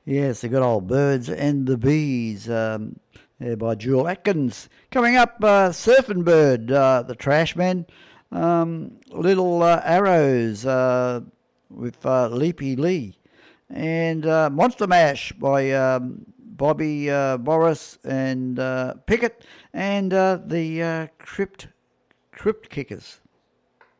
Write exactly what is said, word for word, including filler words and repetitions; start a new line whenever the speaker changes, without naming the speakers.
Yes, the good old Birds and the Bees, um, yeah, by Jewel Atkins. Coming up, uh, Surfing Bird, uh, the Trashman, um, Little uh, Arrows uh, with uh, Leapy Lee, and uh, Monster Mash by um, Bobby uh, Morris and uh, Pickett, and uh, the uh, Crypt Crypt Kickers.